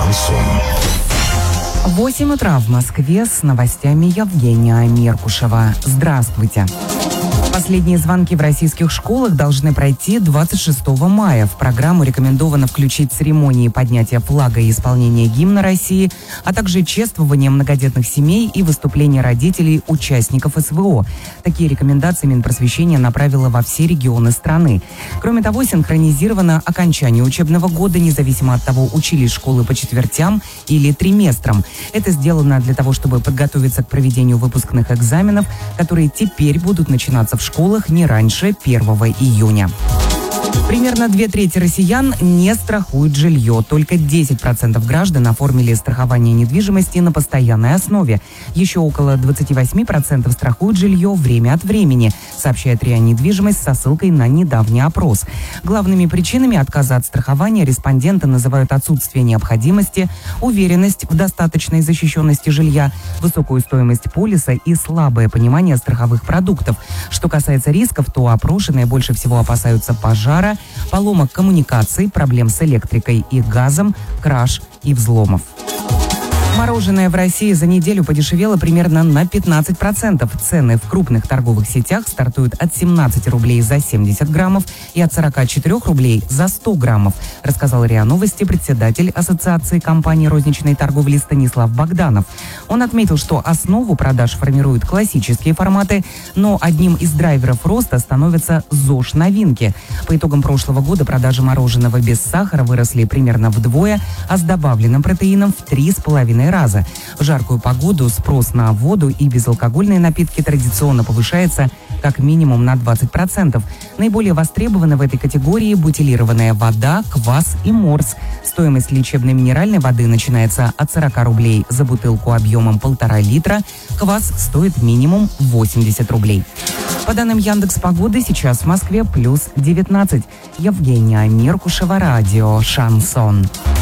Шансон. 8 утра в Москве с новостями Евгения Меркушева. Здравствуйте. Последние звонки в российских школах должны пройти 26 мая. В программу рекомендовано включить церемонии поднятия флага и исполнения гимна России, а также чествование многодетных семей и выступления родителей участников СВО. Такие рекомендации Минпросвещения направило во все регионы страны. Кроме того, синхронизировано окончание учебного года, независимо от того, учились школы по четвертям или триместрам. Это сделано для того, чтобы подготовиться к проведению выпускных экзаменов, которые теперь будут начинаться в школах не раньше 1 июня. Примерно 2/3 россиян не страхуют жилье. Только 10% граждан оформили страхование недвижимости на постоянной основе. Еще около 28% страхуют жилье время от времени, сообщает РИА Недвижимость со ссылкой на недавний опрос. Главными причинами отказа от страхования респонденты называют отсутствие необходимости, уверенность в достаточной защищенности жилья, высокую стоимость полиса и слабое понимание страховых продуктов. Что касается рисков, то опрошенные больше всего опасаются пожара, поломок коммуникаций, проблем с электрикой и газом, краж и взломов. Мороженое в России за неделю подешевело примерно на 15%. Цены в крупных торговых сетях стартуют от 17 рублей за 70 граммов и от 44 рублей за 100 граммов, рассказал РИА Новости председатель Ассоциации компаний розничной торговли Станислав Богданов. Он отметил, что основу продаж формируют классические форматы, но одним из драйверов роста становятся ЗОЖ-новинки. По итогам прошлого года продажи мороженого без сахара выросли примерно вдвое, а с добавленным протеином в 3,5 раза. В жаркую погоду спрос на воду и безалкогольные напитки традиционно повышается как минимум на 20%. Наиболее востребованы в этой категории бутилированная вода, квас и морс. Стоимость лечебной минеральной воды начинается от 40 рублей за бутылку объемом 1,5 литра. Квас стоит минимум 80 рублей. По данным Яндекс.Погоды, сейчас в Москве плюс 19. Евгения Меркушева, радио «Шансон».